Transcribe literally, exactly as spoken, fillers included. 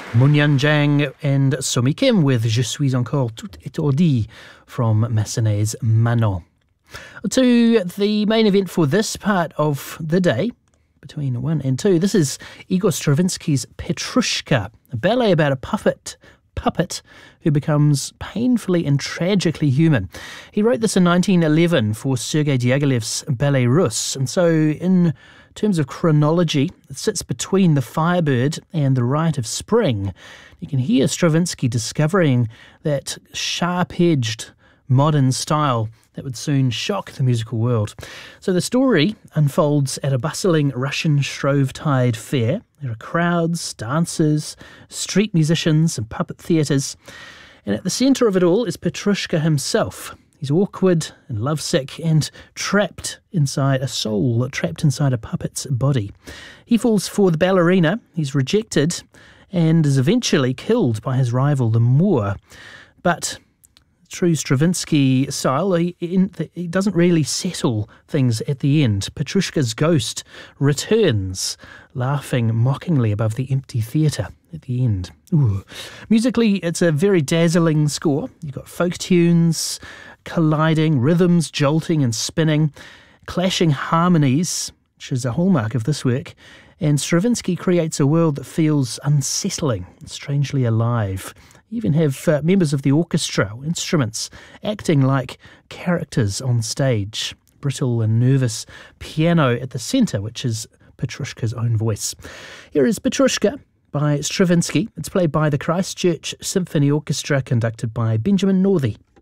Munyan Jang and Somi Kim with Je suis encore tout étourdi from Massenet's Manon. To the main event for this part of the day, between one and two, this is Igor Stravinsky's Petrushka, a ballet about a puppet puppet who becomes painfully and tragically human. He wrote this in nineteen eleven for Sergei Diaghilev's Ballet Russe, and so in terms of chronology, it sits between The Firebird and The Rite of Spring. You can hear Stravinsky discovering that sharp-edged modern style that would soon shock the musical world. So the story unfolds at a bustling Russian Shrovetide fair. There are crowds, dancers, street musicians and puppet theatres. And at the centre of it all is Petrushka himself. He's awkward and lovesick and trapped inside a soul, trapped inside a puppet's body. He falls for the ballerina, he's rejected, and is eventually killed by his rival, the Moor. But true Stravinsky style, he, he doesn't really settle things at the end. Petrushka's ghost returns, laughing mockingly above the empty theatre at the end. Ooh. Musically, it's a very dazzling score. You've got folk tunes colliding, rhythms jolting and spinning, clashing harmonies, which is a hallmark of this work, and Stravinsky creates a world that feels unsettling, strangely alive. You even have uh, members of the orchestra, instruments, acting like characters on stage. Brittle and nervous piano at the centre, which is Petrushka's own voice. Here is Petrushka by Stravinsky. It's played by the Christchurch Symphony Orchestra, conducted by Benjamin Northey.